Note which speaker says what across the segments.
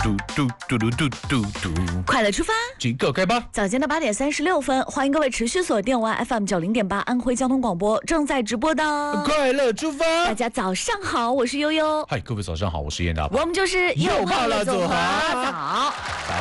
Speaker 1: 快乐出发，
Speaker 2: 几个开吧。
Speaker 1: 早间的8点36分，欢迎各位持续锁定完 FM 90.8安徽交通广播正在直播的
Speaker 2: 快乐出发。
Speaker 1: 大家早上好，我是悠悠。
Speaker 2: 嗨，各位早上好，我是燕大宝。
Speaker 1: 我们就是
Speaker 2: 又怕了组合。
Speaker 1: 早。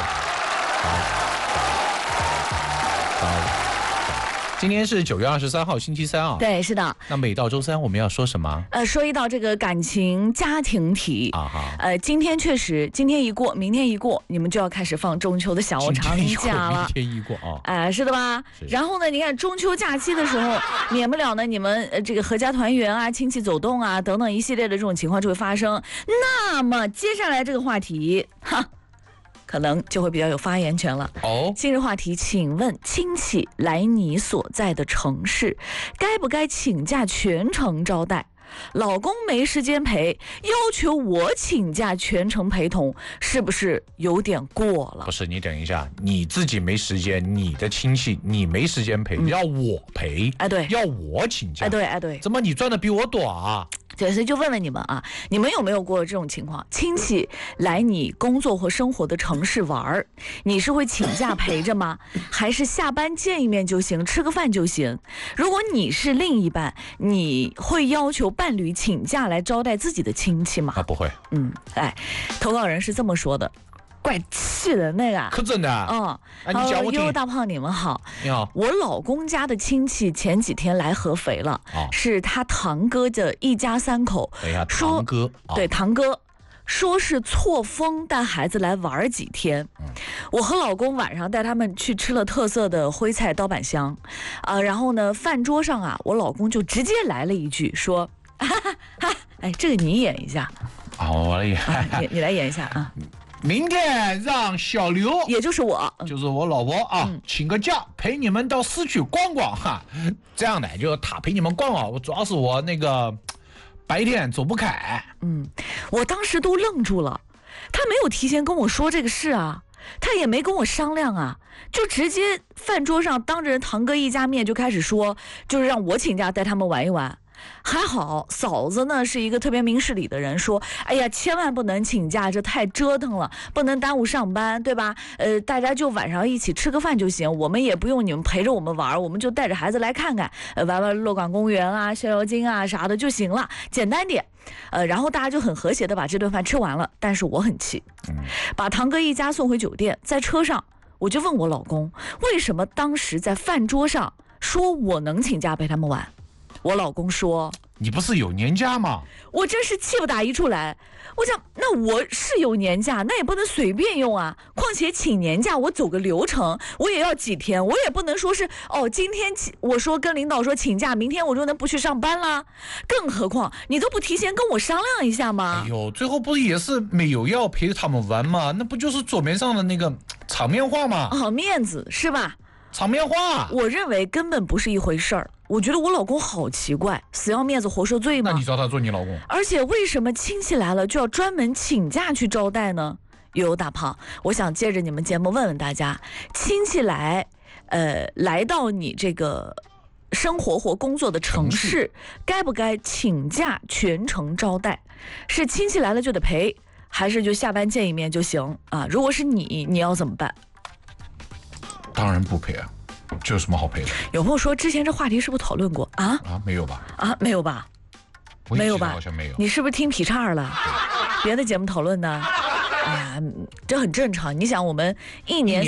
Speaker 2: 今天是9月23号，星期三啊。
Speaker 1: 对，是的。
Speaker 2: 那每到周三我们要说什么？
Speaker 1: 说一道这个感情家庭题啊哈。今天确实，今天一过，明天一过，你们就要开始放中秋的小长假了。
Speaker 2: 明天一过啊。
Speaker 1: 是的吧？然后呢，你看中秋假期的时候，免不了呢，你们这个合家团圆啊、亲戚走动啊等等一系列的这种情况就会发生。那么接下来这个话题，可能就会比较有发言权了。今日话题，请问亲戚来你所在的城市，该不该请假全程招待？老公没时间陪，要求我请假全程陪同，是不是有点过了？
Speaker 2: 不是，你等一下，你自己没时间，你的亲戚你没时间陪，要我陪？
Speaker 1: 对，
Speaker 2: 要我请假？
Speaker 1: 对，
Speaker 2: 怎么你赚的比我多啊？
Speaker 1: 对，所以就问问你们啊，你们有没有过这种情况？亲戚来你工作或生活的城市玩，你是会请假陪着吗？还是下班见一面就行，吃个饭就行？如果你是另一半，你会要求伴侣请假来招待自己的亲戚吗？
Speaker 2: 不会。
Speaker 1: 投稿人是这么说的。怪气人那个，
Speaker 2: 可真的。你讲我听。
Speaker 1: 大胖，你们好。
Speaker 2: 你好。
Speaker 1: 我老公家的亲戚前几天来合肥了，是他堂哥的一家3口。
Speaker 2: 等一下，堂哥。
Speaker 1: 对，堂哥说是错峰带孩子来玩几天。我和老公晚上带他们去吃了特色的徽菜刀板香，然后呢，饭桌上啊，我老公就直接来了一句说：“这个你演一下。”
Speaker 2: 我来演。
Speaker 1: 你来演一下啊。
Speaker 2: 明天让小刘，
Speaker 1: 也就是我，
Speaker 2: 就是我老婆请个假陪你们到市区逛逛哈。这样的，就是他陪你们逛逛，主要是我那个白天走不开。
Speaker 1: 我当时都愣住了，他没有提前跟我说这个事啊，他也没跟我商量啊，就直接饭桌上当着人堂哥一家面就开始说，就是让我请假带他们玩一玩。还好嫂子呢是一个特别明事理的人，说哎呀千万不能请假，这太折腾了，不能耽误上班，对吧？大家就晚上一起吃个饭就行，我们也不用你们陪着我们玩，我们就带着孩子来看看，玩玩洛港公园啊、逍遥津啊啥的就行了，简单点。然后大家就很和谐的把这顿饭吃完了。但是我很气，把堂哥一家送回酒店，在车上我就问我老公，为什么当时在饭桌上说我能请假陪他们玩？我老公说：“
Speaker 2: 你不是有年假吗？”
Speaker 1: 我真是气不打一处来。我想，那我是有年假，那也不能随便用啊。况且请年假，我走个流程，我也要几天，我也不能说是今天我说跟领导说请假，明天我就能不去上班啦。更何况你都不提前跟我商量一下吗？
Speaker 2: 最后不是也是没有要陪他们玩吗？那不就是桌面上的那个场面话吗？
Speaker 1: 面子是吧？
Speaker 2: 场面话，
Speaker 1: 我认为根本不是一回事儿。我觉得我老公好奇怪，死要面子活受罪吗？
Speaker 2: 那你找他做你老公？而
Speaker 1: 且为什么亲戚来了就要专门请假去招待呢？有大胖，我想借着你们节目问问大家，亲戚来到你这个生活或工作的城市，该不该请假全程招待？是亲戚来了就得陪，还是就下班见一面就行啊？如果是你要怎么办？
Speaker 2: 当然不陪啊，这有什么好陪的？
Speaker 1: 有朋友说之前这话题是不是讨论过啊？
Speaker 2: 没有吧？
Speaker 1: 没有吧？
Speaker 2: 没有吧？好像没有。
Speaker 1: 你是不是听劈叉了？别的节目讨论呢？这很正常。你想，我们一年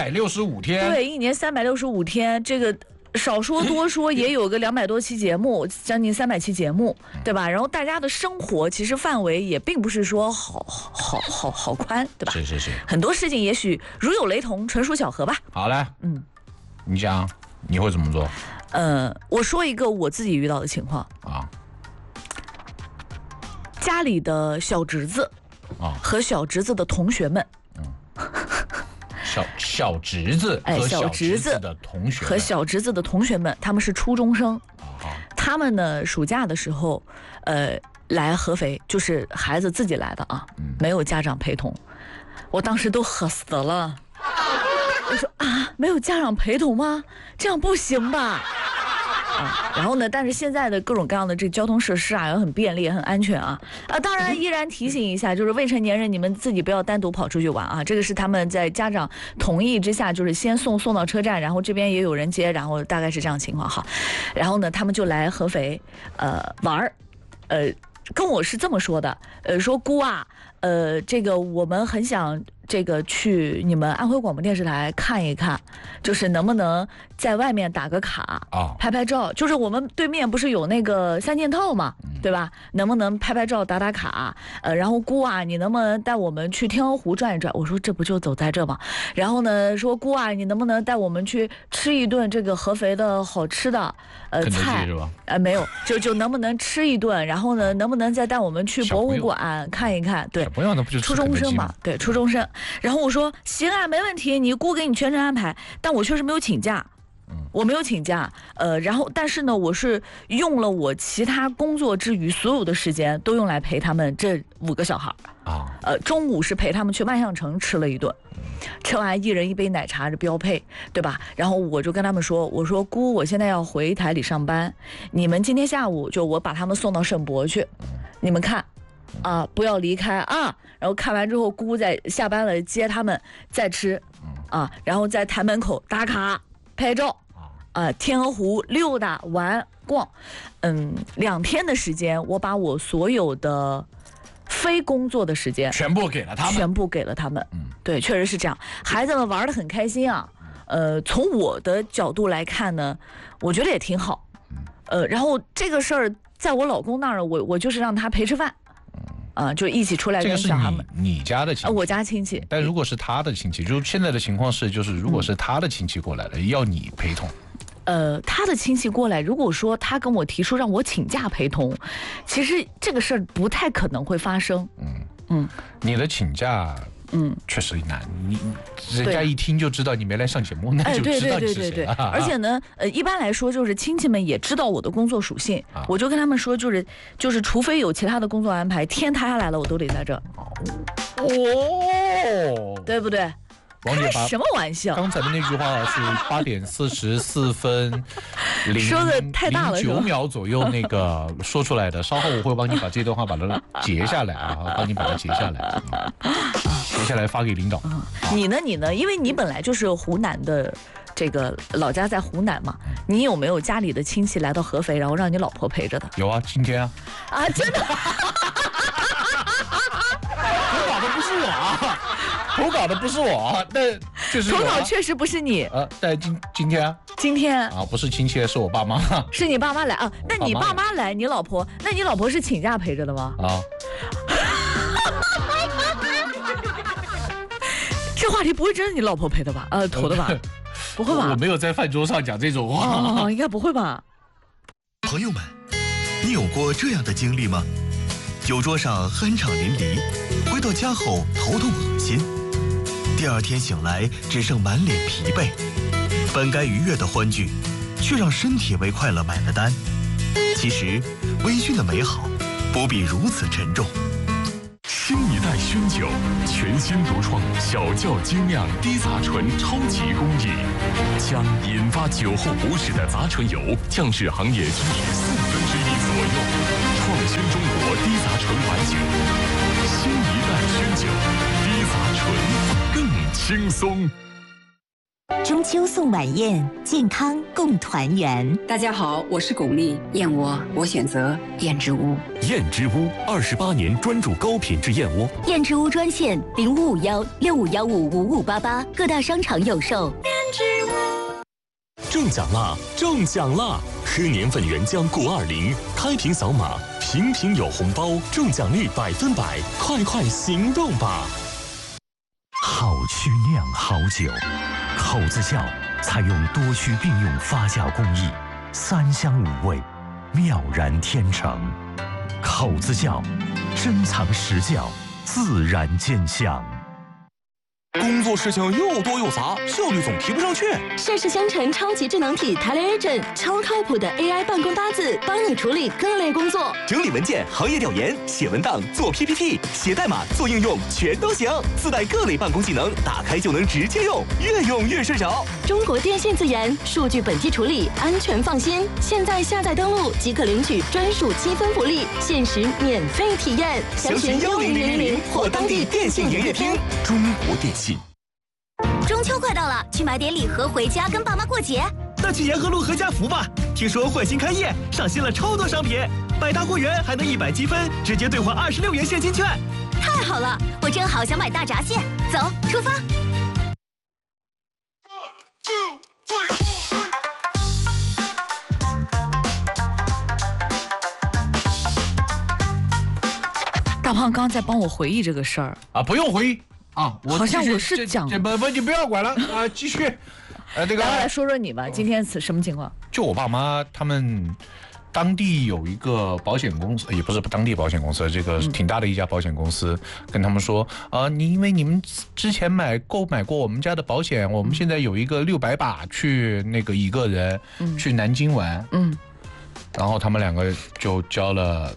Speaker 2: 365天，
Speaker 1: 对，一年365天，这个少说多说也有个200多期节目，将近300期节目，对吧？然后大家的生活其实范围也并不是说好宽，对吧？
Speaker 2: 是。
Speaker 1: 很多事情也许如有雷同，纯属巧合吧。
Speaker 2: 好嘞，你讲你会怎么做？
Speaker 1: 我说一个我自己遇到的情况家里的小侄子和小侄子的同学们，
Speaker 2: 小侄子和小侄子的同学
Speaker 1: 和小侄子的同学们，他们是初中生，他们呢暑假的时候，来合肥，就是孩子自己来的啊，没有家长陪同，我当时都喝死了。我说没有家长陪同吗？这样不行吧？ 啊。然后呢，但是现在的各种各样的这个交通设施啊，也很便利，也很安全啊。当然依然提醒一下，就是未成年人你们自己不要单独跑出去玩啊。这个是他们在家长同意之下，就是先送到车站，然后这边也有人接，然后大概是这样情况哈。然后呢，他们就来合肥玩儿，跟我是这么说的，说姑啊，这个我们很想这个去你们安徽广播电视台看一看，就是能不能在外面打个卡啊，拍拍照。就是我们对面不是有那个3件套嘛，对吧？能不能拍拍照打打卡？然后姑啊，你能不能带我们去天鹅湖转一转？我说这不就走在这吗？然后呢，说姑啊，你能不能带我们去吃一顿这个合肥的好吃的菜
Speaker 2: 是吧？
Speaker 1: 没有，就能不能吃一顿？然后呢，能不能再带我们去博物馆看一看？对，
Speaker 2: 小朋友那不就
Speaker 1: 初中生嘛？对，初中生。然后我说行啊，没问题，你姑给你全程安排，但我确实没有请假。我没有请假，然后但是呢，我是用了我其他工作之余所有的时间都用来陪他们这5个小孩啊。中午是陪他们去万象城吃了一顿，吃完1人1杯奶茶是标配，对吧？然后我就跟他们说，我说姑，我现在要回台里上班，你们今天下午就我把他们送到省博去，你们看啊，不要离开啊。然后看完之后，姑在下班了接他们再吃啊，然后在台门口打卡拍照。天鹅湖溜达玩逛，2天的时间，我把我所有的非工作的时间
Speaker 2: 全部给了他们。
Speaker 1: 对，确实是这样，孩子们玩得很开心啊。从我的角度来看呢，我觉得也挺好。然后这个事儿在我老公那儿，我就是让他陪吃饭。就一起出来跟小孩们。
Speaker 2: 这个是你家的亲戚，
Speaker 1: 我家亲戚。
Speaker 2: 但如果是他的亲戚，就是现在的情况是，就是如果是他的亲戚过来了，要你陪同。
Speaker 1: 他的亲戚过来，如果说他跟我提出让我请假陪同，其实这个事儿不太可能会发生。
Speaker 2: 你的请假。确实难，人家一听就知道你没来上节目，那就知道你是谁了。
Speaker 1: 而且呢，一般来说就是亲戚们也知道我的工作属性，我就跟他们说，就是除非有其他的工作安排，天塌下来了我都得在这儿。对不对？
Speaker 2: 王姐
Speaker 1: 开什么玩笑？
Speaker 2: 刚才的那句话是8点44分
Speaker 1: 说的太大了
Speaker 2: ，09秒左右那个说出来的。稍后我会帮你把这段话把它截下来啊，帮你把它截下来，截下来发给领导。
Speaker 1: 你呢？因为你本来就是湖南的，这个老家在湖南嘛，你有没有家里的亲戚来到合肥，然后让你老婆陪着的？
Speaker 2: 有啊，今天啊。
Speaker 1: 真的。
Speaker 2: 投稿的不是我，但确实
Speaker 1: 投稿确实不是你
Speaker 2: 但今天不是亲戚，是我爸妈，
Speaker 1: 是你爸妈来啊？那你爸妈来，你老婆是请假陪着的吗？这话题不会真是你老婆陪的吧？投的吧？不会吧？
Speaker 2: 我没有在饭桌上讲这种话。
Speaker 1: 应该不会吧？
Speaker 3: 朋友们，你有过这样的经历吗？酒桌上酣畅淋漓，回到家后头痛恶心，第2天醒来只剩满脸疲惫，本该愉悦的欢聚，却让身体为快乐买了单。其实，微醺的美好不必如此沉重。
Speaker 4: 新一代熏酒，全新独创小窖精酿低杂醇超级工艺，将引发酒后不适的杂醇油降至行业均1/4左右，创新中国低杂醇白酒。新一代熏酒，低杂醇更轻松。
Speaker 5: 中秋送晚宴，健康共团圆。
Speaker 6: 大家好，我是巩俐，燕窝我选择燕之屋。
Speaker 4: 燕之屋28年专注高品质燕窝。
Speaker 5: 燕之屋专线0551651588，各大商场有售。燕之
Speaker 4: 屋中奖啦！中奖啦！喝年份原浆谷20，开瓶扫码，瓶瓶有红包，中奖率100%，快行动吧！
Speaker 7: 好曲酿好酒，口子窖采用多区并用发酵工艺，3香5味，妙然天成。口子窖珍藏实窖，自然见香。
Speaker 8: 工作事情又多又杂，效率总提不上去。
Speaker 9: 盛世香城超级智能体 Tele-Agent， 超靠谱的 AI 办公搭子，帮你处理各类工作，
Speaker 8: 整理文件、行业调研、写文档、做 PPT、写代码、做应用，全都行。自带各类办公技能，打开就能直接用，越用越顺手。
Speaker 9: 中国电信自研，数据本地处理，安全放心。现在下载登录即可领取专属积分福利，限时免费体验。
Speaker 8: 详询10000或当地电信营业厅。中国电信。
Speaker 10: 中秋快到了，去买点礼盒回家跟爸妈过节。
Speaker 11: 那去沿河路合家福吧，听说焕新开业，上新了超多商品，百大会员还能100积分，直接兑换26元现金券。
Speaker 10: 太好了，我正好想买大闸蟹，走，出发。
Speaker 1: 大胖刚在帮我回忆这个事儿
Speaker 2: 啊，不用回忆。啊，
Speaker 1: 好像我是讲
Speaker 2: 不，你不要管了啊，继续。这个
Speaker 1: 来说说你吧，今天什么情况？
Speaker 2: 就我爸妈他们当地有一个保险公司，也不是当地保险公司，这个挺大的一家保险公司，跟他们说因为你们之前购买过我们家的保险，我们现在有一个600把去那个一个人去南京玩，然后他们两个就交了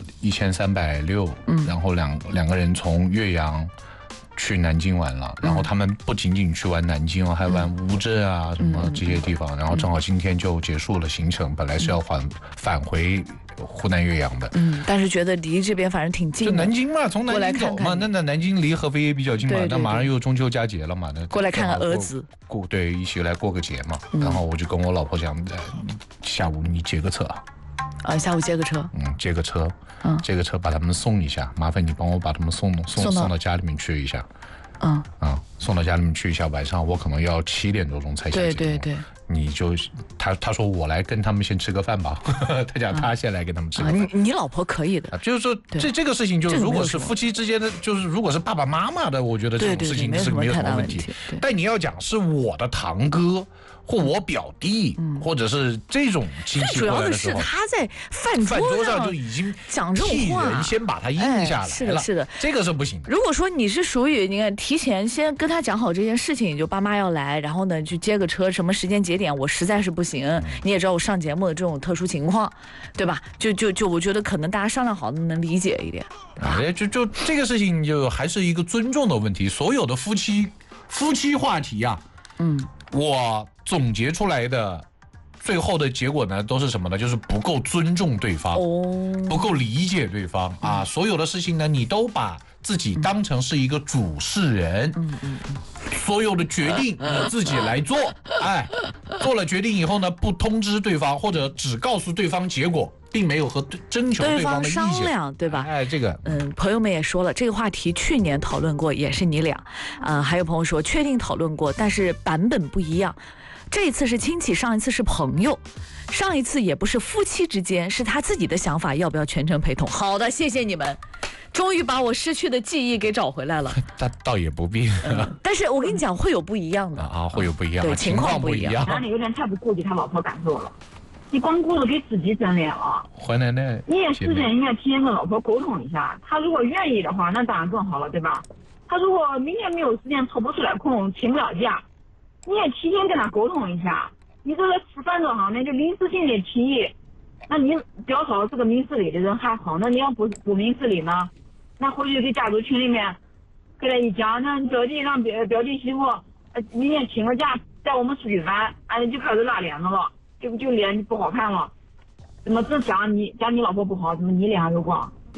Speaker 2: 1360，然后两个人从岳阳去南京玩了，然后他们不仅仅去玩南京，还玩乌镇啊什么这些地方，然后正好今天就结束了行程，本来是要返回湖南岳阳的，
Speaker 1: 但是觉得离这边反正挺近的，
Speaker 2: 就南京嘛，从南京走嘛，那南京离合肥也比较近嘛，那马上又中秋佳节了嘛，那
Speaker 1: 过来看看儿子，
Speaker 2: 对，一起来过个节嘛，然后我就跟我老婆讲，下午你接个车
Speaker 1: 下午接个车，
Speaker 2: 接个车，这个车把他们送一下，麻烦你帮我把他们送到家里面去一下，送到家里面去一下，晚上我可能要7点多钟才下节目。对，你就他说我来跟他们先吃个饭吧，他讲他先来跟他们吃个饭。
Speaker 1: 你老婆可以的，
Speaker 2: 就是说这个事情，就是如果是夫妻之间的，就是如果是爸爸妈妈的，我觉得这种事情是没有什么问题。但你要讲是我的堂哥或我表弟，或者是这种亲戚过来的时候，
Speaker 1: 主要的是他在饭桌
Speaker 2: 上就已经
Speaker 1: 讲这种话，
Speaker 2: 人先把他印下来了，
Speaker 1: 是的，
Speaker 2: 这个是不行的。
Speaker 1: 如果说你是属于你看提前先跟他讲好这件事情，就爸妈要来，然后呢去接个车，什么时间节点我实在是不行，你也知道我上节目的这种特殊情况，对吧？就我觉得可能大家商量好能理解一点。
Speaker 2: 就这个事情就还是一个尊重的问题。所有的夫妻话题呀，我总结出来的最后的结果呢，都是什么呢？就是不够尊重对方，不够理解对方啊！所有的事情呢，你都把自己当成是一个主事人，所有的决定你自己来做，做了决定以后呢，不通知对方或者只告诉对方结果，并没有和征求对方的意见
Speaker 1: 商量，对吧？
Speaker 2: 这个
Speaker 1: 朋友们也说了，这个话题去年讨论过，也是你俩，还有朋友说确定讨论过，但是版本不一样。这一次是亲戚，上一次是朋友，上一次也不是夫妻之间，是他自己的想法，要不要全程陪同？好的，谢谢你们，终于把我失去的记忆给找回来了。
Speaker 2: 倒也不必，
Speaker 1: 但是我跟你讲，会有不一样的
Speaker 2: 会有不一样，
Speaker 1: 对，情况不一样。
Speaker 12: 那你有点太不顾及他老婆感受了，你光顾着给自己整脸了。
Speaker 2: 回奶奶，
Speaker 12: 你也事先应该提前跟老婆沟通一下，他如果愿意的话，那当然更好了，对吧？他如果明天没有时间，抽不出来空，请不了假。你也提前跟他沟通一下，你这个吃饭这行呢，就临时性的提议，那你比较少这个明事理的人还好，那你要不明事理呢，那回去给家族群里面给他一讲，那表弟让表弟媳妇明天请个假带我们出去玩，就开始拉脸子了，就脸不好看了，怎么这讲你老婆不好，怎么你脸上有光？